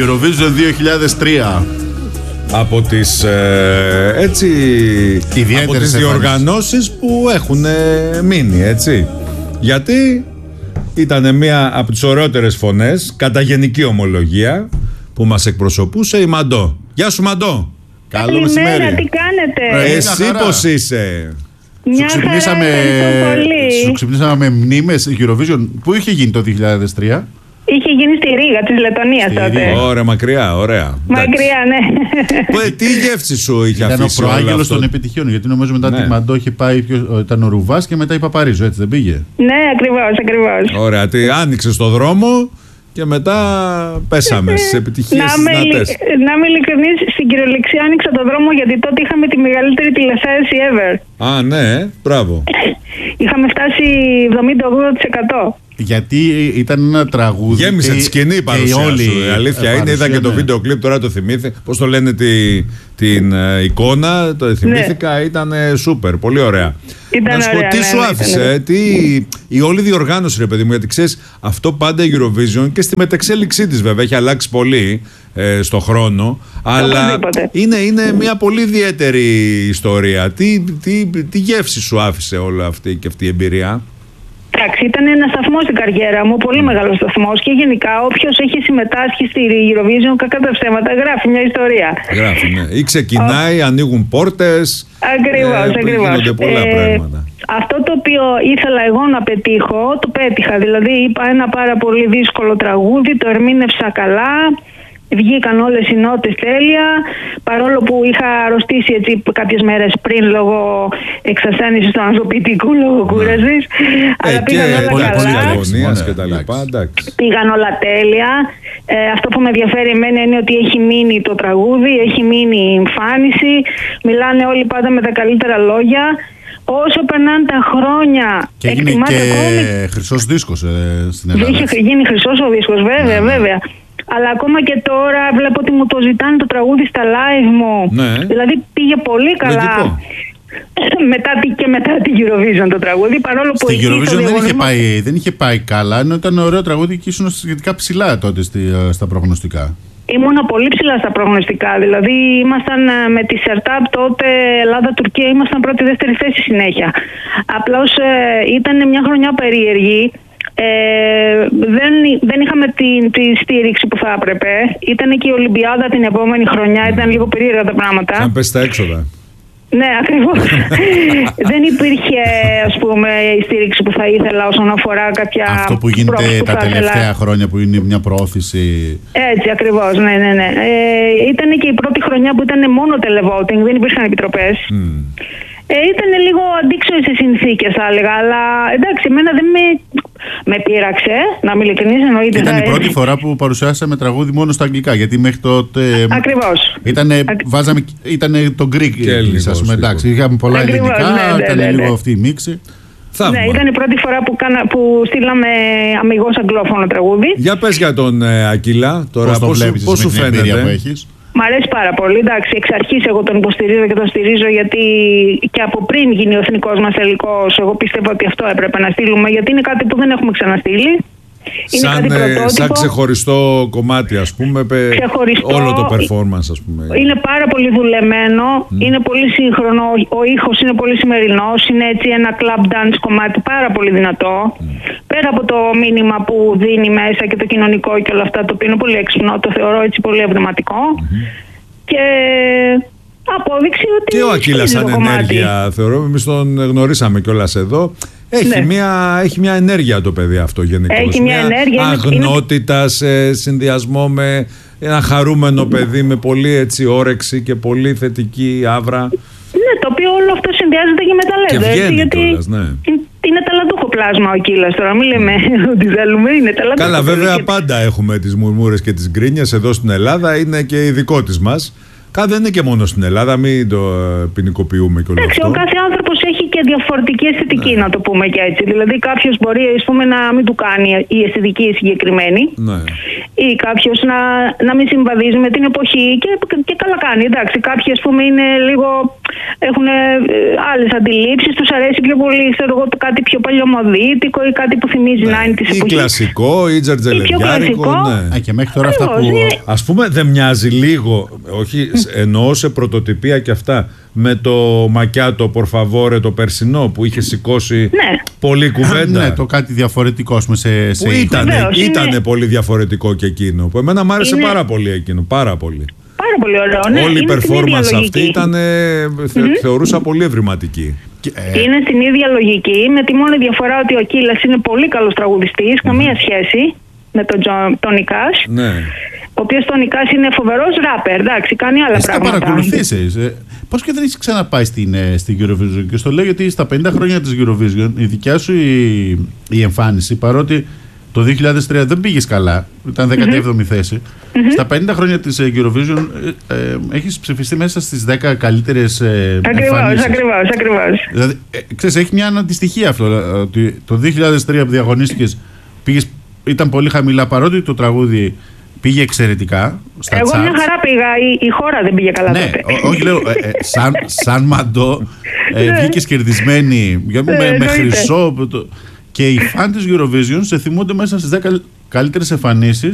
Eurovision 2003. Από τις από τις διοργανώσεις που έχουν μείνει, έτσι. Γιατί ήταν μία από τις ωραιότερες φωνές, κατά γενική ομολογία, που μας εκπροσωπούσε η Μαντό. Γεια σου, Μαντό. Καλό μεσημέρι. Τι κάνετε? Εσύ πώς είσαι? Σου ξυπνήσαμε με μνήμες Eurovision. Πού είχε γίνει το 2003? Είχε γίνει στη Ρήγα της Λετωνίας τότε. Ωραία, μακριά, ωραία. Μακριά, ναι. Τι γεύση σου είχε αφήσει? Ήταν ο προάγγελος των επιτυχιών. Γιατί νομίζω μετά τη Μαντό είχε πάει, ήταν ο Ρουβάς και μετά η Παπαρίζου, έτσι δεν πήγε? Ναι, ακριβώς. Ωραία, άνοιξε το δρόμο και μετά πέσαμε στις επιτυχίες δυνατές. Να είμαι ειλικρινής, στην κυριολεξία άνοιξα το δρόμο γιατί τότε είχαμε τη μεγαλύτερη τηλεθέαση ever. Α, ναι, μπράβο. Είχαμε φτάσει 70-80%. Γιατί ήταν ένα τραγούδι. Γέμισε τη σκηνή η παρουσία σου. Η αλήθεια είναι, είδα και το βίντεο κλιπ, τώρα το θυμήθηκα. Πώς το λένε την εικόνα, το θυμήθηκα, ήταν σούπερ, πολύ ωραία. Να σου πω, τι σου άφησε, η όλη διοργάνωση, ρε παιδί μου, γιατί ξέρεις, αυτό πάντα η Eurovision και στη μεταξέλιξή της βέβαια έχει αλλάξει πολύ στο χρόνο, αλλά είναι μια πολύ ιδιαίτερη ιστορία. Τι γεύση σου άφησε όλη αυτή και αυτή η εμπειρία? Εντάξει, ήταν ένα σταθμό στην καριέρα μου, πολύ μεγάλο σταθμό και γενικά όποιος έχει συμμετάσχει στη Eurovision, κακά τα ψέματα, γράφει μια ιστορία. Γράφει, ναι. Ή ξεκινάει, ανοίγουν πόρτες. Ακριβώς. Γίνονται πολλά πράγματα. Αυτό το οποίο ήθελα εγώ να πετύχω, το πέτυχα. Δηλαδή, είπα ένα πάρα πολύ δύσκολο τραγούδι, το ερμήνευσα καλά. Βγήκαν όλες οι νότες τέλεια, παρόλο που είχα αρρωστήσει έτσι κάποιες μέρες πριν λόγω εξασθένησης του αναζωπητικού, λόγω κούρασης. Αλλά πήγαν όλα καλά. Πήγαν όλα τέλεια. Αυτό που με ενδιαφέρει εμένα είναι ότι έχει μείνει το τραγούδι, έχει μείνει η εμφάνιση. Μιλάνε όλοι πάντα με τα καλύτερα λόγια. Όσο περνάνε τα χρόνια. Και έγινε και χρυσός δίσκος στην Ελλάδα. Είχε γίνει χρυσός ο δίσκος, βέβαια. Αλλά ακόμα και τώρα βλέπω ότι μου το ζητάνε το τραγούδι στα live μου. Ναι. Δηλαδή πήγε πολύ καλά. μετά τη Eurovision το τραγούδι. Παρόλο που στη Eurovision δεν είχε πάει καλά, ενώ ήταν ωραίο τραγούδι και ήσουν σχετικά ψηλά τότε στα προγνωστικά. Ήμουνα πολύ ψηλά στα προγνωστικά. Δηλαδή ήμασταν με τη Σερτάπ τότε Ελλάδα-Τουρκία, ήμασταν πρώτη-δεύτερη θέση συνέχεια. Απλώς ήταν μια χρονιά περίεργη. Δεν είχαμε τη στήριξη που θα έπρεπε. Ήταν και η Ολυμπιάδα την επόμενη χρονιά. Ήταν λίγο περίεργα τα πράγματα. Αν πες τα έξοδα. Ναι, ακριβώς. Δεν υπήρχε, ας πούμε, η στήριξη που θα ήθελα όσον αφορά κάποια. Αυτό που γίνεται τα τελευταία χρόνια που είναι μια προώθηση. Έτσι, ακριβώς. Ναι. Ήταν και η πρώτη χρονιά που ήταν μόνο televoting, δεν υπήρχαν επιτροπές. Ήταν λίγο αντίξωες οι συνθήκες, θα έλεγα, αλλά εντάξει, εμένα δεν με πείραξε, να είμαι ειλικρινής, εννοείται. Ήταν η πρώτη φορά που παρουσιάσαμε τραγούδι μόνο στα αγγλικά, γιατί μέχρι τότε. Ακριβώς. Ήταν το Greek English, ας πούμε. Εντάξει, είχαμε πολλά ελληνικά, ήταν λίγο αυτή η μίξη. Ναι, ήταν η πρώτη φορά που στείλαμε αμιγώς αγγλόφωνο τραγούδι. Για πες για τον Ακύλα, τώρα πώς σου φαίνεται? Που έχεις? Μ' αρέσει πάρα πολύ. Εντάξει, εξ αρχής εγώ τον υποστηρίζω και τον στηρίζω, γιατί και από πριν γίνει ο εθνικός μας τελικός, εγώ πίστευα ότι αυτό έπρεπε να στείλουμε, γιατί είναι κάτι που δεν έχουμε ξαναστείλει. Σαν ξεχωριστό κομμάτι, ας πούμε, όλο το performance, ας πούμε. Είναι πάρα πολύ δουλεμένο, είναι πολύ σύγχρονο, ο ήχος είναι πολύ σημερινός, είναι έτσι ένα club dance κομμάτι πάρα πολύ δυνατό. Πέρα από το μήνυμα που δίνει μέσα και το κοινωνικό και όλα αυτά, το οποίο είναι πολύ έξυπνο, το θεωρώ έτσι πολύ ευρηματικό. Και απόδειξη ότι. Και ο Ακύλας σαν ενέργεια, θεωρώ, εμείς τον γνωρίσαμε κιόλας εδώ. Έχει μια ενέργεια το παιδί αυτό γενικώς. Έχει μια ενέργεια. Αγνότητα σε συνδυασμό με ένα χαρούμενο παιδί με πολύ έτσι όρεξη και πολύ θετική άβρα. Ναι, το οποίο όλο αυτό συνδυάζεται και με ταλέντο. Και βγαίνει κιόλας, ναι. Είναι ταλαντούχο πλάσμα ο Ακύλας τώρα, μην λέμε ότι θέλουμε, είναι ταλαντούχο. Καλά, βέβαια πάντα έχουμε τις μουρμούρες και τις γκρίνιες εδώ στην Ελλάδα, είναι και ειδικό της μας. Δεν είναι και μόνο στην Ελλάδα, μην το ποινικοποιούμε και όλο αυτό. Ο κάθε άνθρωπος έχει και και διαφορετική αισθητική, να το πούμε και έτσι. Δηλαδή, κάποιος μπορεί, ας πούμε, να μην του κάνει η αισθητική συγκεκριμένη, ή κάποιος να μην συμβαδίζει με την εποχή. Και καλά κάνει. Εντάξει, κάποιοι, ας πούμε, είναι λίγο. Έχουν άλλες αντιλήψεις, τους αρέσει πιο πολύ, ξέρω εγώ, κάτι πιο παλιωμοδίτικο ή κάτι που θυμίζει να είναι της εποχής. Ή κλασικό, ή τζαρτζελεδιάρικο. Ναι. Και μέχρι τώρα αυτά που. Ας πούμε, δεν μοιάζει λίγο, όχι, εννοώ σε πρωτοτυπία και αυτά, με το μακιάτο Πορφαβόρε το περσινό που είχε σηκώσει πολλή κουβέντα. Ναι, το κάτι διαφορετικό, ας πούμε, σε ήτανε πολύ διαφορετικό και εκείνο. Που εμένα μου άρεσε πάρα πολύ εκείνο. Πάρα πολύ. Πάρα πολύ ωραίο. Ναι, όλη η performance αυτή ήταν, θεωρούσα πολύ ευρηματική. Είναι στην ίδια λογική, με τη μόνη διαφορά ότι ο Κίλας είναι πολύ καλός τραγουδιστής, καμία σχέση με τον Τόνι Κάς. Ναι. Ο οποίος Τόνι Κάς είναι φοβερός ράπερ, εντάξει, κάνει άλλα πράγματα. Τα παρακολουθήσεις. Πώς και δεν έχεις ξαναπάει στην Eurovision? Και στο λέω γιατί στα 50 χρόνια της Eurovision η δικιά σου η εμφάνιση, παρότι το 2003 δεν πήγες καλά, ήταν 17η θέση. Στα 50 χρόνια της Eurovision έχεις ψηφιστεί μέσα στις 10 καλύτερες εμφανίσεις. Ακριβώς. Δηλαδή, ξέρεις, έχει μια αντιστοιχία αυτό. Ότι το 2003 που διαγωνίστηκες ήταν πολύ χαμηλά, παρότι το τραγούδι πήγε εξαιρετικά στα Εγώ charts. μια χαρά πήγα, η χώρα δεν πήγε καλά τότε. Όχι, λέω, σαν Μαντό βγήκες κερδισμένη με χρυσό. Και οι φαν της Eurovision σε θυμούνται μέσα στις 10 καλύτερες εμφανίσεις